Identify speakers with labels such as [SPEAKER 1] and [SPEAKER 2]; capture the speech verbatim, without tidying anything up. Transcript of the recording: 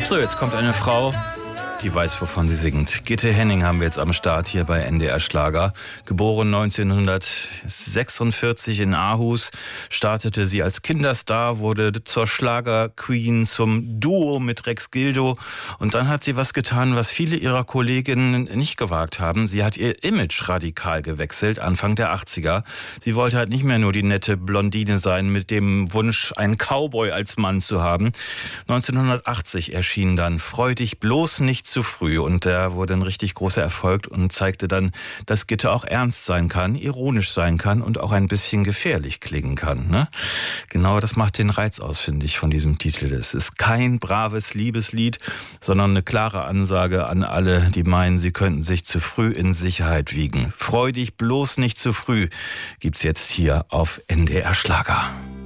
[SPEAKER 1] So, jetzt kommt eine Frau, die weiß, wovon sie singt. Gitte Henning haben wir jetzt am Start hier bei N D R Schlager. Geboren neunzehnhundertsechsundvierzig in Aarhus, startete sie als Kinderstar, wurde zur Schlager-Queen, zum Duo mit Rex Gildo. Und dann hat sie was getan, was viele ihrer Kolleginnen nicht gewagt haben. Sie hat ihr Image radikal gewechselt, Anfang der achtziger. Sie wollte halt nicht mehr nur die nette Blondine sein, mit dem Wunsch, einen Cowboy als Mann zu haben. neunzehnhundertachtzig erschien dann Freu dich bloß nicht zu früh, und der wurde ein richtig großer Erfolg und zeigte dann, dass Gitte auch ernst sein kann, ironisch sein kann und auch ein bisschen gefährlich klingen kann. Ne? Genau das macht den Reiz aus, finde ich, von diesem Titel. Es ist kein braves Liebeslied, sondern eine klare Ansage an alle, die meinen, sie könnten sich zu früh in Sicherheit wiegen. Freu dich bloß nicht zu früh, gibt's jetzt hier auf N D R Schlager.